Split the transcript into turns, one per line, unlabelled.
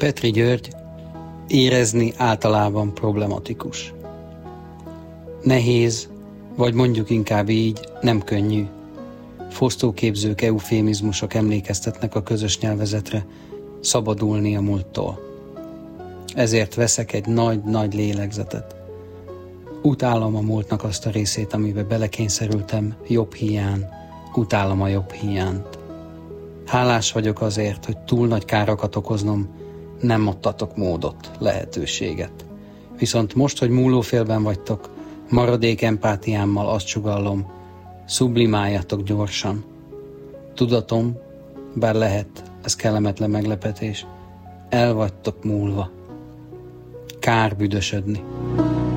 Petri György: érezni általában problematikus. Nehéz, vagy mondjuk inkább így, nem könnyű. Fosztóképzők, eufémizmusok emlékeztetnek a közös nyelvezetre, szabadulni a múlttól. Ezért veszek egy nagy lélegzetet. Utálom a múltnak azt a részét, amiben belekényszerültem jobb hiány, utálom a jobb hiányt. Hálás vagyok azért, hogy túl nagy károkat okoznom, nem adtatok módot, lehetőséget. Viszont most, hogy múlófélben vagytok, maradék empátiámmal azt sugallom, sublimáljatok gyorsan. Tudatom, bár lehet, ez kellemetlen meglepetés, el vagytok múlva. Kár büdösödni.